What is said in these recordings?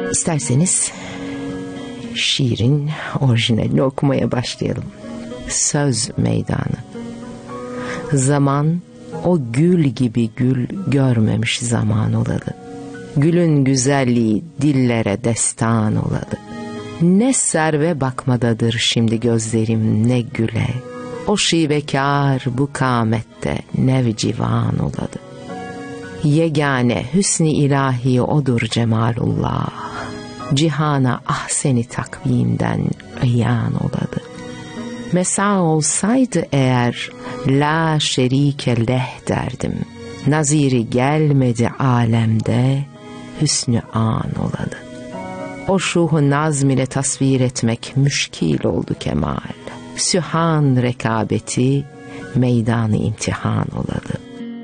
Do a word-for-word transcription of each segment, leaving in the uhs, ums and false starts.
İsterseniz şiirin orijinalini okumaya başlayalım. Söz meydanı. Zaman o gül gibi gül görmemiş zaman olalı. Gülün güzelliği dillere destan olalı. Ne serve bakmadadır şimdi gözlerim ne güle. O şivekar bu kâmette nev civan olalı. Yegane hüsn-i ilahi odur cemalullah. Cihana ahseni takvimden ıyan olalı. Mesa olsaydı eğer la şerike leh derdim. Naziri gelmedi alemde hüsnü an olalı. O şuhu nazm ile tasvir etmek müşkil oldu kemal. Sühan rekabeti meydanı imtihan olalı.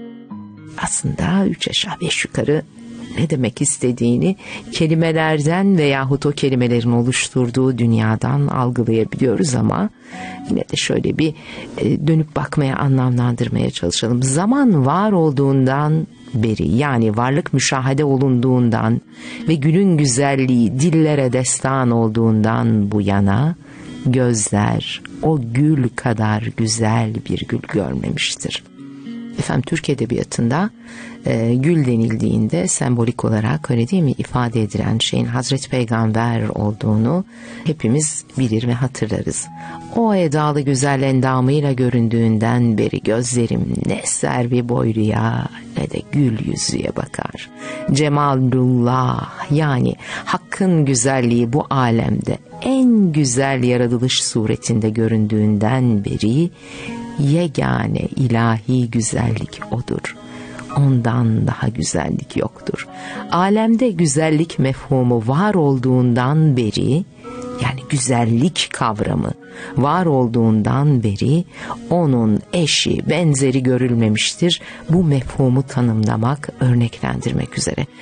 Aslında üç aşağı beş yukarı ne demek istediğini kelimelerden veyahut o kelimelerin oluşturduğu dünyadan algılayabiliyoruz ama yine de şöyle bir dönüp bakmaya, anlamlandırmaya çalışalım. Zaman var olduğundan beri, yani varlık müşahede olunduğundan ve gülün güzelliği dillere destan olduğundan bu yana gözler o gül kadar güzel bir gül görmemiştir. Efendim Türk Edebiyatı'nda e, gül denildiğinde sembolik olarak, öyle değil mi, ifade edilen şeyin Hazreti Peygamber olduğunu hepimiz bilir ve hatırlarız. O edalı güzel endamıyla göründüğünden beri gözlerim ne servi boyluya ne de gül yüzüye bakar. Cemalullah, yani Hakk'ın güzelliği bu alemde en güzel yaratılış suretinde göründüğünden beri yegane ilahi güzellik odur. Ondan daha güzellik yoktur. Alemde güzellik mefhumu var olduğundan beri, yani güzellik kavramı var olduğundan beri onun eşi benzeri görülmemiştir. Bu mefhumu tanımlamak, örneklendirmek üzere.